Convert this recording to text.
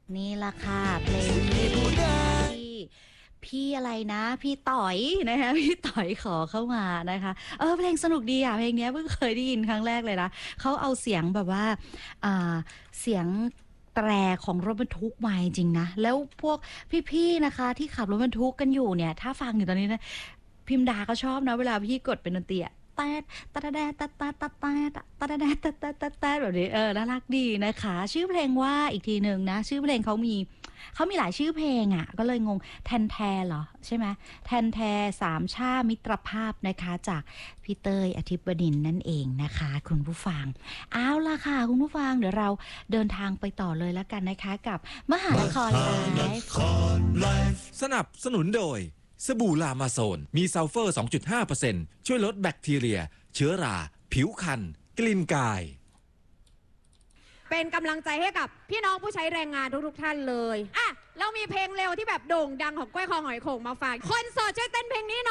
นี่ล่ะค่ะเพลงที่พี่อะไรนะพี่ต่อยนะคะพี่ต่อยขอเข้ามานะคะเพลงสนุกดีอ่ะเพลงนี้เพิ่งเคยได้ยินครั้งแรกเลยนะเขาเอาเสียงแบบว่าอ่าเสียงแตรของรถบรรทุกมาจริงๆนะแล้วพวกพี่ๆนะคะที่ขับรถบรรทุกกันอยู่เนี่ยถ้าฟังอยู่ตอนนี้นะพิมดาก็ชอบนะเวลาพี่กดเป็นดนตรีอะแต๊ดตะดะแดตะตะตะแต๊ดตะดะแดตะตะตะแต๊ดแบบนี้น่ารักดีนะคะชื่อเพลงว่าอีกทีหนึ่งนะชื่อเพลงเขามีหลายชื่อเพลงอ่ะก็เลยงงแทนแทเหรอใช่ไหมแทนแทสามชามิตรภาพนะคะจากพี่เตยอาทิตย์บดินทร์นั่นเองนะคะคุณผู้ฟังเอาล่ะค่ะคุณผู้ฟังเดี๋ยวเราเดินทางไปต่อเลยแล้วกันนะคะกับมหานครไลฟ์สนับสนุนโดยสบู่ลามาโซนมีซัลเฟอร์ 2.5% ช่วยลดแบคทีเรียเชื้อราผิวคันกลิ่นกายเป็นกำลังใจให้กับพี่น้องผู้ใช้แรงงานทุกท่านเลยอ่ะเรามีเพลงเร็วที่แบบโด่งดังของกล้วยคอหอยโข่งมาฝากคนโสดช่วยเต้นเพลงนี้หน่อย